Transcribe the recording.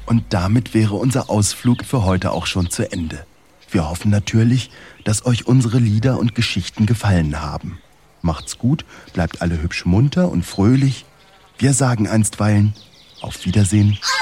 Und damit wäre unser Ausflug für heute auch schon zu Ende. Wir hoffen natürlich, dass euch unsere Lieder und Geschichten gefallen haben. Macht's gut, bleibt alle hübsch munter und fröhlich. Wir sagen einstweilen auf Wiedersehen.